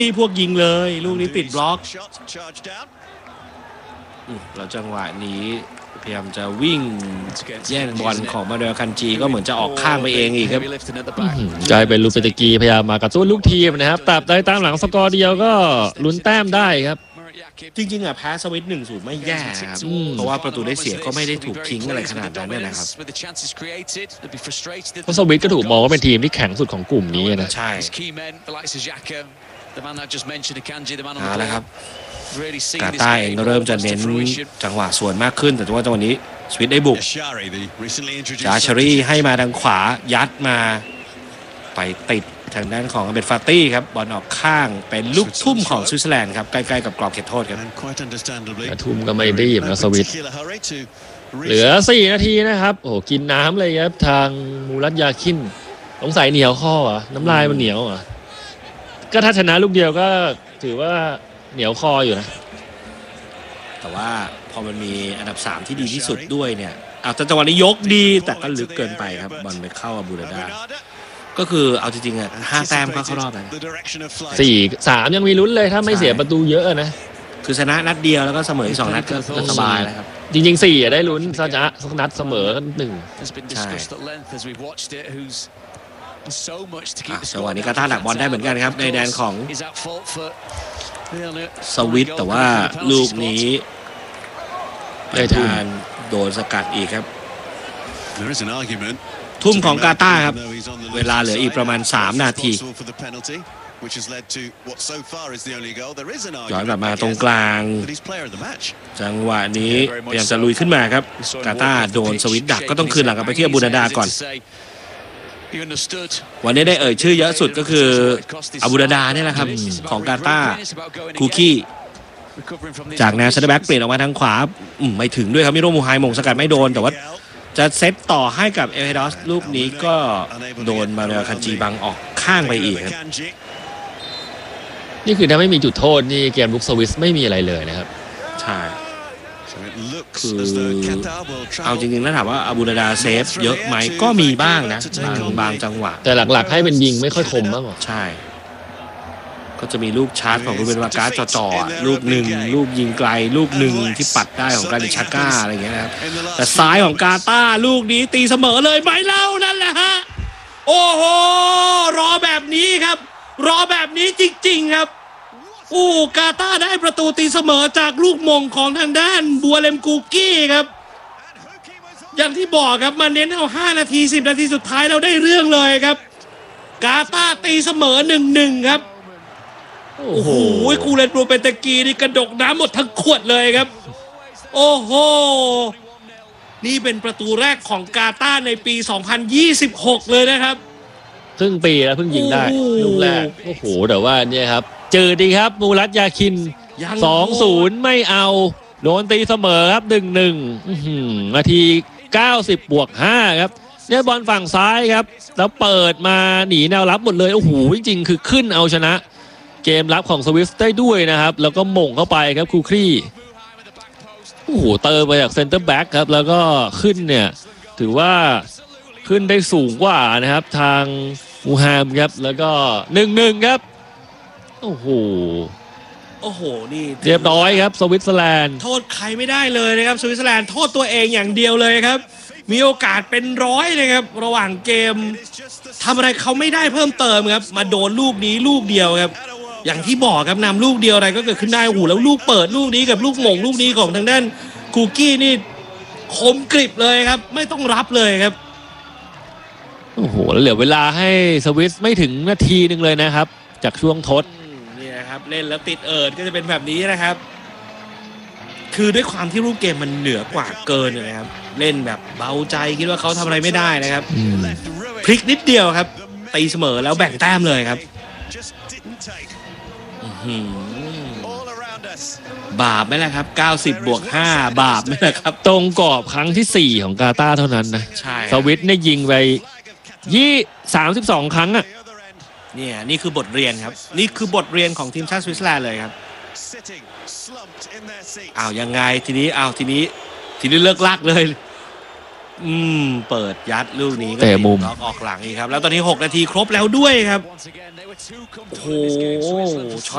นี่พวกยิงเลยลูกนี้ติดบล็อกแล้วจังหวะนี้พยายามจะวิ่งแย่งบอลของมาเดลคันจีก็เหมือนจะออกข้างไปเองอีกครับกลายเป็นลูเปตกีพยายามมากระตุ้นลูกทีมนะครับแต่ได้ตามหลังสกอร์เดียวก็ลุ้นแต้มได้ครับจริงๆแพ้สวิต 1-0 ไม่แย่ครับเพราะว่าประตูได้เสียก็ไม่ได้ถูกทิ้งอะไรขนาดนั้นนะครับเพราะสวิตก็ถูกมองว่าเป็นทีมที่แข็งสุดของกลุ่มนี้นะใช่แล้วครับกาตาร์เองก็เริ่มจะเน้นจังหวะสวนมากขึ้นแต่ว่าจังหวะนี้สวิตได้บุกจาชารีให้มาทางขวายัดมาไปติดทางด้านของเบนฟาตี้ครับบอลออกข้างเป็นลูกทุ่มของสวิตเซอร์แลนด์ครับใกล้ๆกับกรอบเขตโทษครับทุ่มก็ไม่รีบนะสวิตเหลือ4 นาทีนะครับโอ้กินน้ำเลยครับทางมูรัตยาคินสงสัยเหนียวข้ออ่ะน้ำลายมันเหนียวอ่ะก็ถ้าชนะลูกเดียวก็ถือว่าเหนียวคออยู่นะแต่ว่าพอมันมีอันดับ3ที่ดีที่สุดด้วยเนี่ยแต่จังหวะนี้ยกดีแต่ก็ลึกเกินไปครับบอลไปเข้าอาบูดาดาก็คือเอาจริงๆ5 แต้มก็เข้ารอบแล้ว 4-3ยังมีลุ้นเลยถ้าไม่เสียประตูเยอะนะคือชนะนัดเดียวแล้วก็เสมอ2 นัดก็สบายแล้วครับจริงๆ4ได้ลุ้นชนะสักนัดเสมอ1 ใช่จังหวะนี้กาตาร์ดักบอลได้เหมือนกันครับในแดนของสวิตแต่ว่าลูกนี้ได้ทานโดนสกัดอีกครับทุ่มของกาตาร์ครับเวลาเหลืออีกประมาณ3 นาทีย้อนกลับมาตรงกลางจังหวะนี้พยายามจะลุยขึ้นมาครับกาตาร์โดนสวิตดักก็ต้องคืนหลังกลับไปที่อาบูดาดาก่อนวันนี้ได้เอ่ยชื่อเยอะสุดก็คืออาบูดาดาเนี่ยแหละครับของกาตาร์คูคีจากแนวเซนเตอร์แบ็กเปลี่ยนออกมาทางขวาไม่ถึงด้วยครับมิโรมูไฮมงสกัดไม่โดนแต่ว่าจะเซตต่อให้กับเอเวดอสลูกนี้ก็โดนมาเรลคันจีบังออกข้างไปอีกครับนี่คือถ้าไม่มีจุดโทษนี่เกมลุกสวิสไม่มีอะไรเลยนะครับใช่คือเอาจริงๆแล้วถามว่าอาบูดาดาเซฟเยอะไหมก็มีบ้างนะบางจังหวะแต่หลักๆให้เป็นยิงไม่ค่อยคมมากใช่ก็จะมีลูกชาร์จของรูเบนวาการ์จ่อๆลูกหนึ่งลูกยิงไกลลูกหนึ่งที่ปัดได้ของกาลิชาก้าอะไรอย่างเงี้ยนะครับแต่ซ้ายของกาตาร์ลูกนี้ตีเสมอเลยไม่เล่านั่นแหละฮะโอ้โหรอแบบนี้ครับรอแบบนี้จริงๆครับกาตาร์ได้ประตูตีเสมอจากลูกมงของทางด้านบัวเลมกูกี้ครับอย่างที่บอกครับมาเน้นเอา5 นาที10 นาทีสุดท้ายเราได้เรื่องเลยครับกาตาร์ตีเสมอ 1-1 ครับโอ้โหคูเลนโปรเปนตะกีนี่กระดกน้ำหมดทั้งขวดเลยครับโอ้โหนี่เป็นประตูแรกของกาตาร์ในปี2026เลยนะครับครึ่งปีแล้วเพิ่งยิงได้ลูกแรกโอ้โหแต่ว่าเนี่ยครับเจอดีครับมูรัตยาคิน 2-0 ไม่เอาโดนตีเสมอครับ 1-1 นาที90+5ครับเนี่ยบอลฝั่งซ้ายครับแล้วเปิดมาหนีแนวรับหมดเลยโอ้โหจริงๆคือขึ้นเอาชนะเกมรับของสวิฟได้ด้วยนะครับแล้วก็หม่งเข้าไปครับคูครีโอ้โหเติมมาจากเซนเตอร์แบ็กครับแล้วก็ขึ้นเนี่ยถือว่าขึ้นได้สูงกว่านะครับทางมูฮัมครับแล้วก็ 1-1 ครับโอ้โหนี่เรียบร้อยครับสวิตเซอร์แลนด์โทษใครไม่ได้เลยนะครับสวิตเซอร์แลนด์โทษตัวเองอย่างเดียวเลยครับมีโอกาสเป็น100เลยครับระหว่างเกมทำอะไรเขาไม่ได้เพิ่มเติมครับมาโดนลูกนี้ลูกเดียวครับอย่างที่บอกครับนำลูกเดียวอะไรก็เกิดขึ้นได้โอ้โหแล้วลูกเปิดลูกนี้กับลูกหม่งลูกนี้ของทางด้านคูกี้นี่คมกริบเลยครับไม่ต้องรับเลยครับโอ้โหแล้วเหลือเวลาให้สวิสไม่ถึงนาทีนึงเลยนะครับจากช่วงทดนี่นะครับเล่นแล้วติดก็จะเป็นแบบนี้นะครับคือด้วยความที่รูปเกมมันเหนือกว่าเกินนะครับเล่นแบบเบาใจคิดว่าเขาทำอะไรไม่ได้นะครับพลิกนิดเดียวครับตีเสมอแล้วแบ่งแต้มเลยครับบาปไหมล่ะครับ90+5บาปไหมล่ะครับตรงกรอบครั้งที่4ของกาตาร์เท่านั้นนะใช่สวิตเนี่ยยิงไป32 ครั้งอ่ะนี่คือบทเรียนครับนี่คือบทเรียนของทีมชาติสวิตเซอร์แลนด์เลยครับยังไงทีนี้เลิกลากเลยเปิดยัดลูกนี้ก็ติดบล็อกออกหลังอีกครับแล้วตอนนี้6 นาทีครบแล้วด้วยครับโอ้โห